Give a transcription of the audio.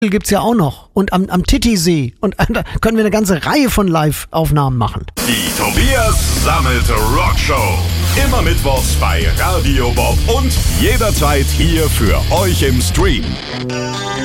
gibt's ja auch noch. Und am Titisee. Und da können wir eine ganze Reihe von Live-Aufnahmen machen. Die Tobias Sammet Rockshow. Immer mittwochs bei Radio Bob und jederzeit hier für euch im Stream.